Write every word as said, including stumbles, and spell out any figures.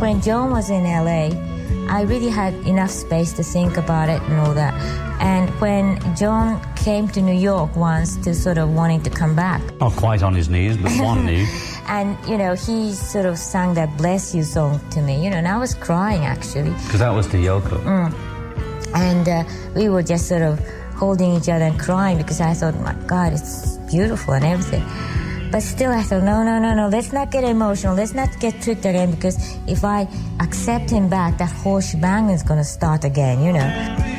when John was in L A, I really had enough space to think about it and all that. And when John came to New York once to sort of wanting to come back. Not quite on his knees, but one knee. And, you know, he sort of sang that Bless You song to me, you know, and I was crying, actually. Because that was to Yoko. Mm. And uh, we were just sort of holding each other and crying because I thought, my God, it's beautiful and everything. But still I thought, no, no, no, no, let's not get emotional. Let's not get tricked again, because if I accept him back, that whole shebang is going to start again, you know.